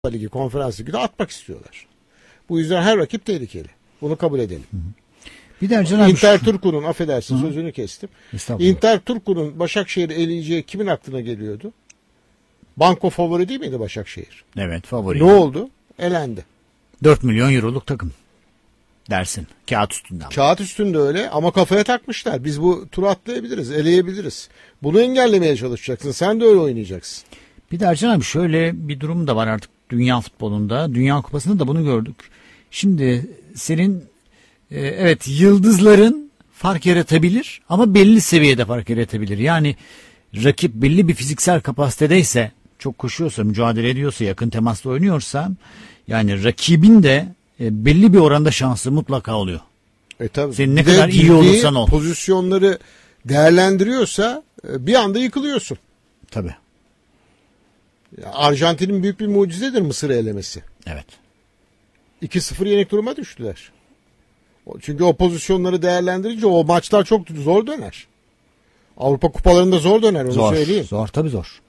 Ligi, Konferans Ligi'de atmak istiyorlar. Bu yüzden her rakip tehlikeli. Bunu kabul edelim. Bir de Ercan abi Inter Turku'nun, affedersin sözünü kestim. Estağfurullah. Inter Turku'nun Başakşehir'i eleyeceği kimin aklına geliyordu? Banko favori değil miydi Başakşehir? Evet, favori. Ne oldu? Elendi. 4 milyon euroluk takım dersin. Kağıt üstünden. Kağıt üstünde öyle ama kafaya takmışlar. Biz bu turu atlayabiliriz, eleyebiliriz. Bunu engellemeye çalışacaksın. Sen de öyle oynayacaksın. Bir de Ercan abi şöyle bir durum da var artık dünya futbolunda. Dünya Kupası'nda da bunu gördük. Şimdi senin evet yıldızların fark yaratabilir ama belli seviyede fark yaratabilir. Yani rakip belli bir fiziksel kapasitedeyse, çok koşuyorsa, mücadele ediyorsa, yakın temasla oynuyorsa, yani rakibin de belli bir oranda şansı mutlaka oluyor. Tabii. Senin ne kadar iyi olursan ol. Pozisyonları değerlendiriyorsa bir anda yıkılıyorsun. Tabii. Arjantin'in büyük bir mucizedir Mısır'ı elemesi. Evet. 2-0 yenik duruma düştüler. Çünkü o pozisyonları değerlendirince o maçlar çok zor döner. Avrupa kupalarında zor döner, onu söyleyeyim. Zor, tabii zor.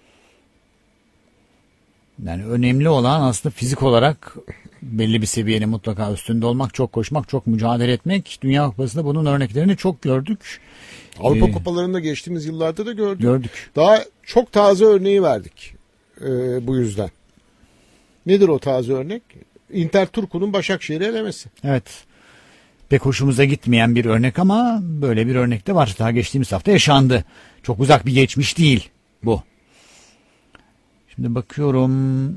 Yani önemli olan aslında fizik olarak belli bir seviyenin mutlaka üstünde olmak, çok koşmak, çok mücadele etmek. Dünya Kupası'nda bunun örneklerini çok gördük. Avrupa kupalarında geçtiğimiz yıllarda da gördük. Gördük. Daha çok taze örneği verdik bu yüzden. Nedir o taze örnek? Inter Turku'nun Başakşehir'i elemesi. Evet. Pek hoşumuza gitmeyen bir örnek ama böyle bir örnek de var. Daha geçtiğimiz hafta yaşandı. Çok uzak bir geçmiş değil bu. Şimdi bakıyorum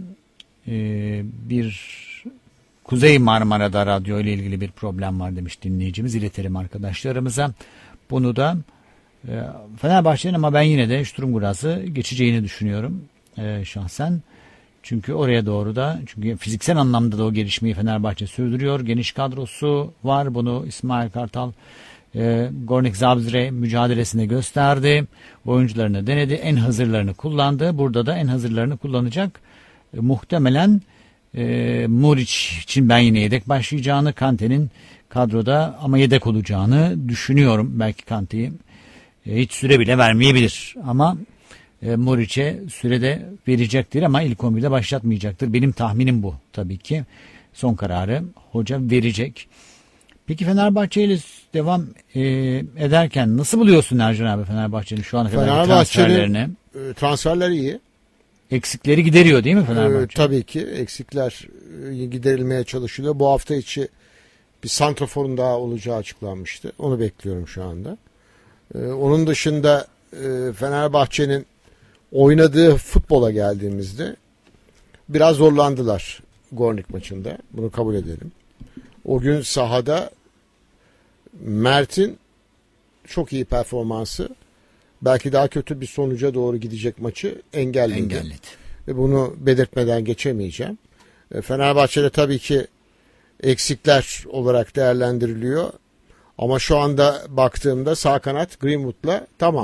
bir Kuzey Marmara'da radyo ile ilgili bir problem var demiş dinleyicimiz. İletelim arkadaşlarımıza. Bunu da Fenerbahçe'nin ama ben yine de Sturm geçeceğini düşünüyorum şahsen. Çünkü oraya doğru da, çünkü fiziksel anlamda da o gelişmeyi Fenerbahçe sürdürüyor. Geniş kadrosu var. Bunu İsmail Kartal Gornik Zabrze mücadelesinde gösterdi. Oyuncularını denedi. En hazırlarını kullandı. Burada da en hazırlarını kullanacak. Muhtemelen Muriç için ben yine yedek başlayacağını, Kante'nin kadroda ama yedek olacağını düşünüyorum. Belki Kante'yi hiç süre bile vermeyebilir. Ama Muriç'e sürede verecektir ama ilk 11'de başlatmayacaktır. Benim tahminim bu tabii ki. Son kararı hoca verecek. Peki Fenerbahçe ile devam ederken nasıl buluyorsun Ercan abi Fenerbahçe'nin şu ana kadar transferlerini? Transferler iyi. Eksikleri gideriyor değil mi Fenerbahçe? Tabii ki eksikler giderilmeye çalışılıyor. Bu hafta içi bir santraforun daha olacağı açıklanmıştı. Onu bekliyorum şu anda. Onun dışında Fenerbahçe'nin oynadığı futbola geldiğimizde biraz zorlandılar Gornik maçında. Bunu kabul edelim. O gün sahada Mert'in çok iyi performansı belki daha kötü bir sonuca doğru gidecek maçı engelledi. Ve bunu belirtmeden geçemeyeceğim. Fenerbahçe'de tabii ki eksikler olarak değerlendiriliyor. Ama şu anda baktığımda sağ kanat Greenwood'la tamam.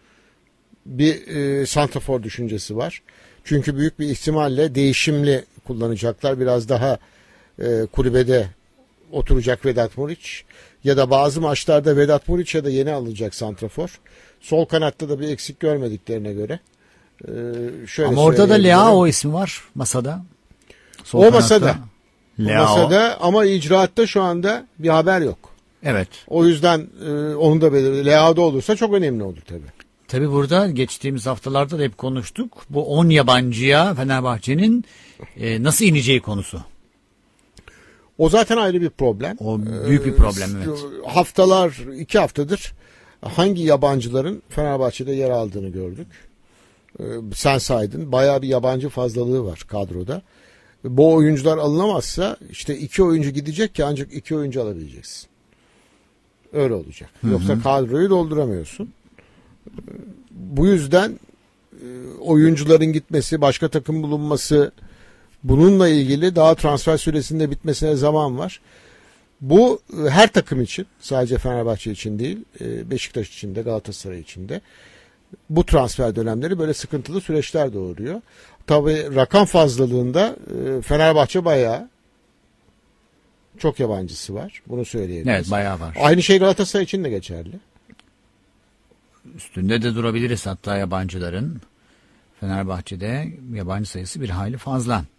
Bir santrafor düşüncesi var. Çünkü büyük bir ihtimalle değişimli kullanacaklar. Biraz daha kulübede oturacak Vedat Muriç. Ya da bazı maçlarda Vedat Muriç ya da yeni alınacak santrafor. Sol kanatta da bir eksik görmediklerine göre. Şöyle ama orada da Leao ismi var masada. Sol o masada. Leao. O masada ama icraatta şu anda bir haber yok. Evet. O yüzden onu da belirli. Leao'da olursa çok önemli olur tabii. Tabii burada geçtiğimiz haftalarda da hep konuştuk. Bu 10 yabancıya Fenerbahçe'nin nasıl ineceği konusu. O zaten ayrı bir problem. O büyük bir problem, evet. Haftalar, 2 haftadır hangi yabancıların Fenerbahçe'de yer aldığını gördük. Sen saydın. Bayağı bir yabancı fazlalığı var kadroda. Bu oyuncular alınamazsa işte 2 oyuncu gidecek ki ancak 2 oyuncu alabileceksin. Öyle olacak. Yoksa kadroyu dolduramıyorsun. Bu yüzden oyuncuların gitmesi, başka takım bulunması, bununla ilgili daha transfer süresinde bitmesine zaman var. Bu her takım için, sadece Fenerbahçe için değil, Beşiktaş için de, Galatasaray için de bu transfer dönemleri böyle sıkıntılı süreçler doğuruyor. Tabii rakam fazlalığında Fenerbahçe bayağı çok yabancısı var. Bunu söyleyebiliriz. Evet, bayağı var. Aynı şey Galatasaray için de geçerli. Üstünde de durabiliriz hatta yabancıların. Fenerbahçe'de yabancı sayısı bir hayli fazla.